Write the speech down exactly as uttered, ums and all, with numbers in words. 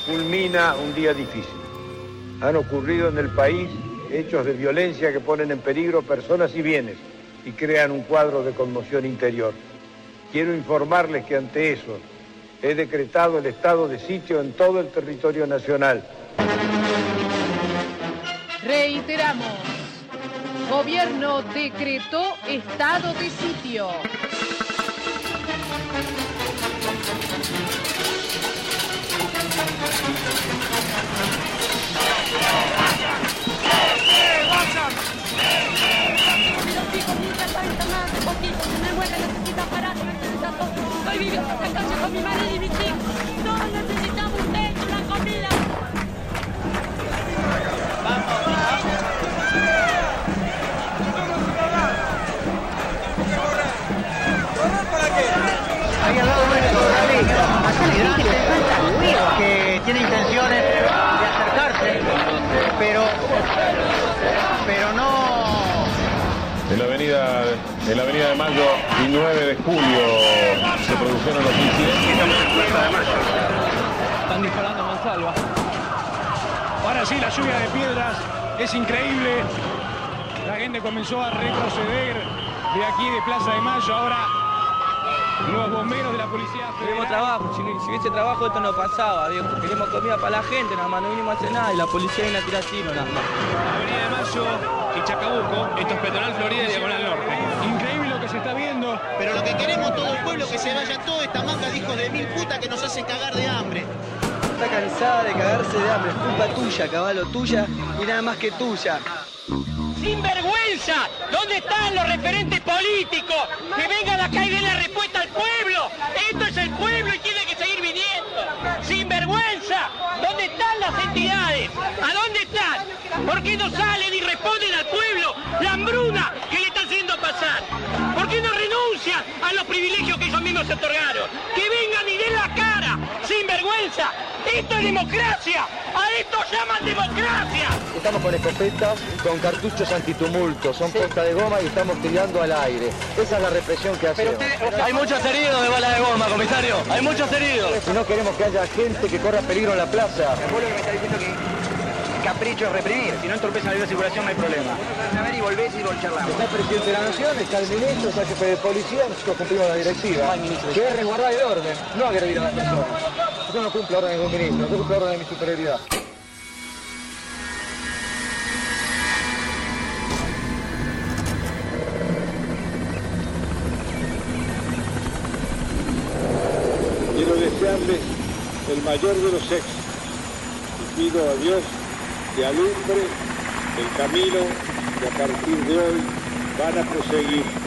culmina un día difícil. Han ocurrido en el país hechos de violencia que ponen en peligro personas y bienes y crean un cuadro de conmoción interior. Quiero informarles que ante eso he decretado el estado de sitio en todo el territorio nacional. Reiteramos, Gobierno decretó estado de sitio. Estoy viviendo en la calle con mi marido y mis hijos. Todos necesitamos un techo, una comida. Vamos, vamos. ¿Correr para qué? Ahí al lado nuestro, David, que tiene intenciones de acercarse, pero, pero no... En la avenida, en la avenida de Mayo y nueve de julio se produjeron los incidentes. Estamos en Plaza de Mayo. Están disparando a mansalva. Ahora sí, la lluvia de piedras es increíble. La gente comenzó a retroceder de aquí de Plaza de Mayo. Ahora los bomberos de la policía federal. Queremos trabajo, si, si hubiese trabajo esto no pasaba, viejo. Queremos comida para la gente, nada más, no vinimos a hacer nada y la policía viene a tirar tiro, nada más. Avenida de Mayo y Chacabuco, esto es Peatonal Florida y Diagonal Norte. Increíble lo que se está viendo. Pero lo que queremos todo el pueblo, que se vaya toda esta manga de hijos de mil putas que nos hacen cagar de hambre. Está cansada de cagarse de hambre, es culpa tuya, caballo, tuya y nada más que tuya. ¡Sinvergüenza! ¿Dónde están los referentes políticos? Que vengan acá y den la respuesta al pueblo. Esto es el pueblo y tiene que seguir viniendo. ¡Sinvergüenza! ¿Dónde están las entidades? ¿A dónde están? ¿Por qué no salen y responden al pueblo la hambruna que le está haciendo pasar? ¿Por qué no renuncian a los privilegios que ellos mismos se otorgaron? ¡Que vengan y den la cara! ¡Sinvergüenza! ¡Esto es democracia! ¡A esto llaman democracia! Estamos con escopetas, con cartuchos antitumulto, son sí. Posta de goma y estamos tirando al aire. Esa es la represión que hacemos. Pero usted, hay muchos heridos de bala de goma, comisario. Hay muchos heridos. Si no queremos que haya gente que corra peligro en la plaza. El pueblo que me está diciendo que capricho es reprimir. Si no entorpece la libre circulación no hay problema. A ver y volvés y charlamos. Está el presidente de la Nación, está el ministro, está el jefe de policía, nosotros cumplimos la directiva. Que es resguardar el orden, no agredir a las personas. Yo no cumplo órdenes de un ministro, yo cumplo órdenes de mi superioridad. Quiero desearles el mayor de los éxitos y pido a Dios que alumbre el camino que a partir de hoy van a proseguir.